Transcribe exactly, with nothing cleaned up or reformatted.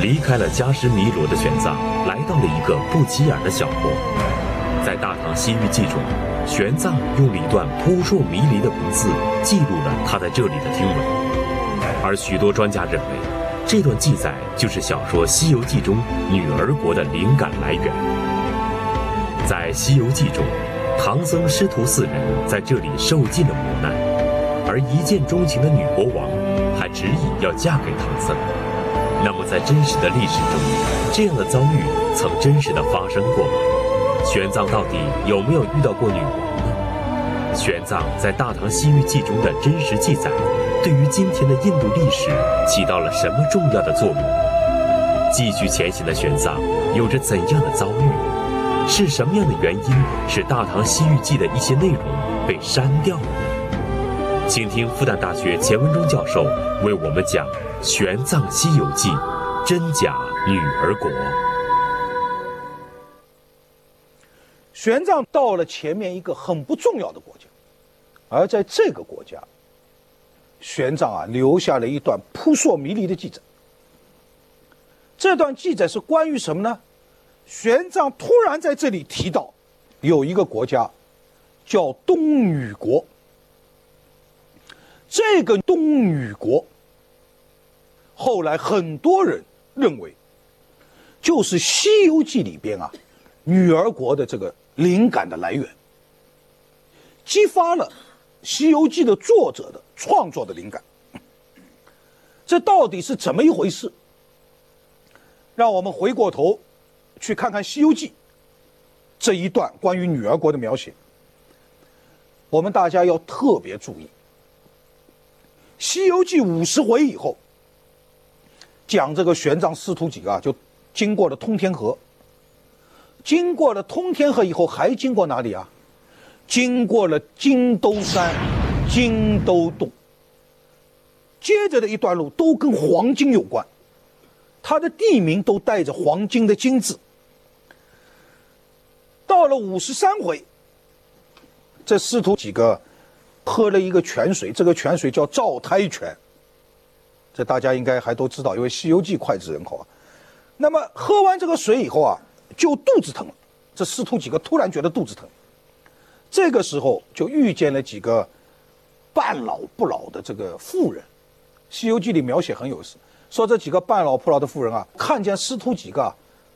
离开了加什弥罗的玄奘，来到了一个不起眼的小国。在《大唐西域记》中，玄奘用了一段扑朔迷离的文字记录了他在这里的听闻，而许多专家认为，这段记载就是小说《西游记》中女儿国的灵感来源。在《西游记》中，唐僧师徒四人在这里受尽了磨难，而一见钟情的女国王还执意要嫁给唐僧。那么在真实的历史中，这样的遭遇曾真实的发生过吗？玄奘到底有没有遇到过女王呢？玄奘在《大唐西域记》中的真实记载，对于今天的印度历史起到了什么重要的作用？继续前行的玄奘有着怎样的遭遇？是什么样的原因使《大唐西域记》的一些内容被删掉了呢？请听复旦大学钱文忠教授为我们讲《玄奘西游记》真假女儿国。 玄奘到了前面一个很不重要的国家，而在这个国家，玄奘啊留下了一段扑朔迷离的记载。这段记载是关于什么呢？玄奘突然在这里提到，有一个国家叫东女国。这个东女国，后来很多人认为，就是《西游记》里边啊，女儿国的这个灵感的来源，激发了《西游记》的作者的创作的灵感。这到底是怎么一回事？让我们回过头去看看《西游记》这一段关于女儿国的描写。我们大家要特别注意，《西游记》五十回以后，讲这个玄奘师徒几个啊，就经过了通天河。经过了通天河以后，还经过哪里啊？经过了金兜山、金兜洞。接着的一段路都跟黄金有关，它的地名都带着黄金的金字。到了五十三回，这师徒几个喝了一个泉水，这个泉水叫照胎泉，这大家应该还都知道，因为《西游记》脍炙人口啊。那么喝完这个水以后啊，就肚子疼了。这师徒几个突然觉得肚子疼，这个时候就遇见了几个半老不老的这个妇人。《西游记》里描写很有意思，说这几个半老不老的妇人啊，看见师徒几个